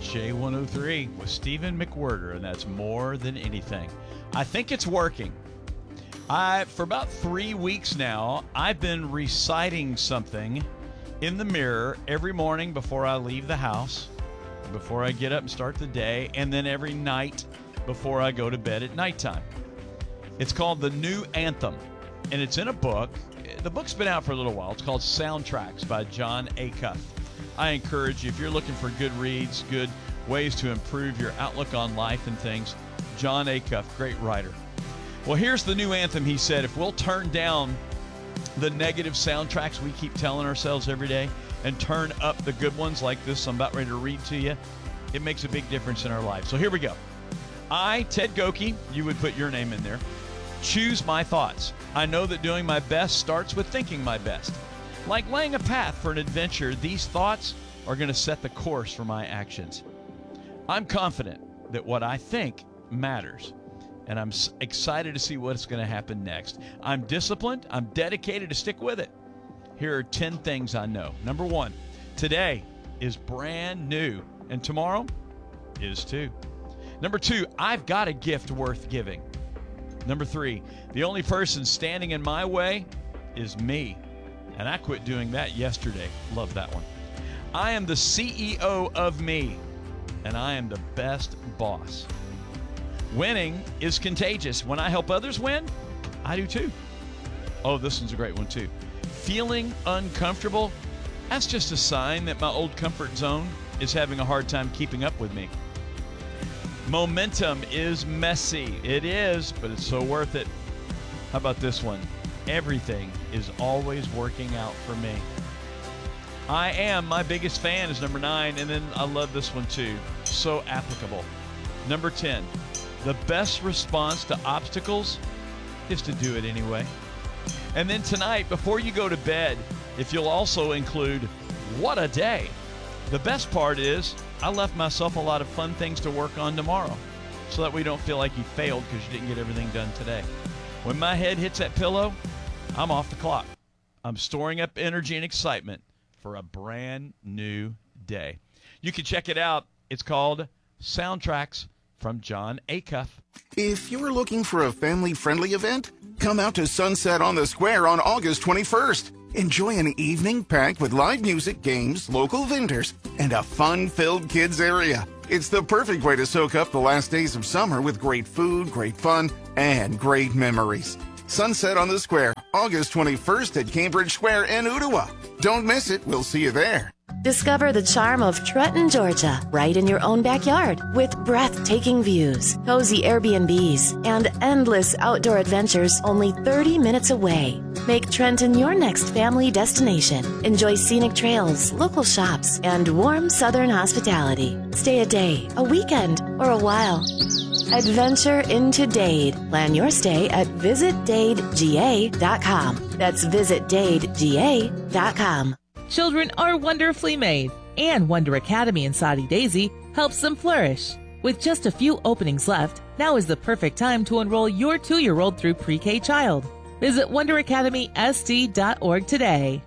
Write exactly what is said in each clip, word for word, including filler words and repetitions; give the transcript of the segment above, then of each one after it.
J one oh three with Stephen McWhirter, and that's More Than Anything. I think it's working. I, for about three weeks now, I've been reciting something in the mirror every morning before I leave the house, before I get up and start the day, and then every night before I go to bed at nighttime. It's called The New Anthem, and it's in a book. The book's been out for a little while. It's called Soundtracks by Jon Acuff. I encourage you, if you're looking for good reads, good ways to improve your outlook on life and things, Jon Acuff, great writer. Well, here's the new anthem. He said, if we'll turn down the negative soundtracks we keep telling ourselves every day and turn up the good ones like this I'm about ready to read to you, it makes a big difference in our life. So here we go. I, Ted Goki, you would put your name in there, choose my thoughts. I know that doing my best starts with thinking my best. Like laying a path for an adventure, these thoughts are going to set the course for my actions. I'm confident that what I think matters, and I'm excited to see what's going to happen next. I'm disciplined. I'm dedicated to stick with it. Here are ten things I know. Number one, today is brand new, and tomorrow is too. Number two, I've got a gift worth giving. Number three, the only person standing in my way is me. And I quit doing that yesterday. Love that one. I am the C E O of me, and I am the best boss. Winning is contagious. When I help others win, I do too. Oh, this one's a great one too. Feeling uncomfortable, that's just a sign that my old comfort zone is having a hard time keeping up with me. Momentum is messy. It is, but it's so worth it. How about this one? Everything is always working out for me. I am my biggest fan is number nine, and then I love this one too. So applicable. Number ten, the best response to obstacles is to do it anyway. And then tonight, before you go to bed, if you'll also include, what a day. The best part is I left myself a lot of fun things to work on tomorrow so that we don't feel like you failed because you didn't get everything done today. When my head hits that pillow, I'm off the clock. I'm storing up energy and excitement for a brand new day. You can check it out. It's called Soundtracks from Jon Acuff. If you're looking for a family-friendly event, come out to Sunset on the Square on August twenty-first. Enjoy an evening packed with live music, games, local vendors, and a fun-filled kids area. It's the perfect way to soak up the last days of summer with great food, great fun, and great memories. Sunset on the Square, August twenty-first at Cambridge Square in Ottawa. Don't miss it. We'll see you there. Discover the charm of Trenton, Georgia, right in your own backyard with breathtaking views, cozy Airbnbs, and endless outdoor adventures only thirty minutes away. Make Trenton your next family destination. Enjoy scenic trails, local shops, and warm southern hospitality. Stay a day, a weekend, or a while. Adventure into Dade. Plan your stay at visit dade g a dot com. That's visit dade g a dot com. Children are wonderfully made, and Wonder Academy in Soddy Daisy helps them flourish. With just a few openings left, now is the perfect time to enroll your two-year-old through pre-K child. Visit wonder academy s d dot org today.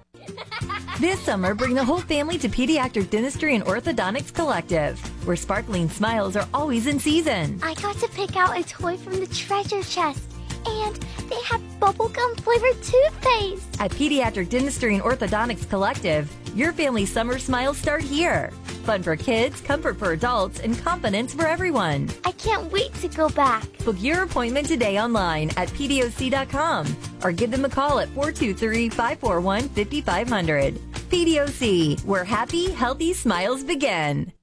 This summer, bring the whole family to Pediatric Dentistry and Orthodontics Collective, where sparkling smiles are always in season. I got to pick out a toy from the treasure chest, and they have bubblegum flavored toothpaste. At Pediatric Dentistry and Orthodontics Collective, your family's summer smiles start here. Fun for kids, comfort for adults, and confidence for everyone. I can't wait to go back. Book your appointment today online at p d o c dot com or give them a call at four two three, five four one, five five zero zero. P D O C, where happy, healthy smiles begin.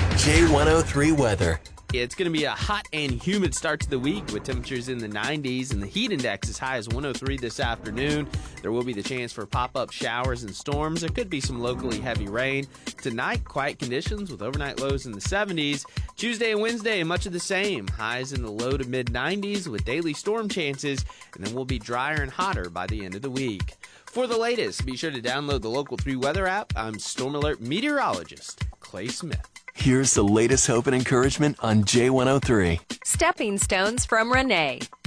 J one oh three weather. It's going to be a hot and humid start to the week with temperatures in the nineties and the heat index as high as one oh three this afternoon. There will be the chance for pop-up showers and storms. There could be some locally heavy rain. Tonight, quiet conditions with overnight lows in the seventies. Tuesday and Wednesday, much of the same. Highs in the low to mid nineties with daily storm chances, and then we'll be drier and hotter by the end of the week. For the latest, be sure to download the Local three Weather app. I'm Storm Alert meteorologist Clay Smith. Here's the latest hope and encouragement on J one oh three. Stepping stones from Renee.